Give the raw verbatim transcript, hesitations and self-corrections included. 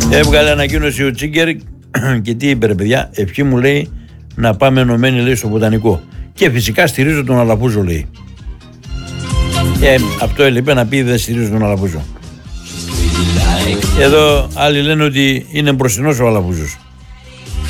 Έβγαλε ανακοίνωση ο Τσίγκερ και τι είπε, ρε παιδιά? Ευχή μου, λέει, να πάμε ενωμένοι, λέει, στο Βοτανικό. Και φυσικά στηρίζω τον Αλαφούζο, λέει. Ε, αυτό έλειπε να πει, δεν στηρίζω τον Αλαφούζο. Εδώ άλλοι λένε ότι είναι μπροστινός ο Αλαφούζος.